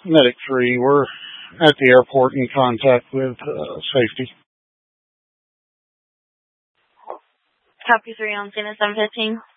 Medic 3, we're at the airport in contact with safety. Copy 3 on scene at 7:15.